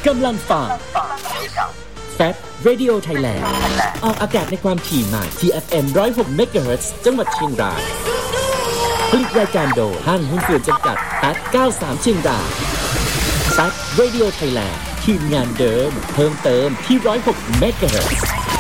กำลังฟังแฟต Radio Thailand ออกอากาศในความถี่ใหม่ TFM 106 MHz จังหวัดเชียงรายผลิตรายการโดยห้างหุ้นส่วนจำกัดแฟต93เชียงรายแฟต Radio Thailand ทีมงานเดิมเพิ่มเติมที่106 MHz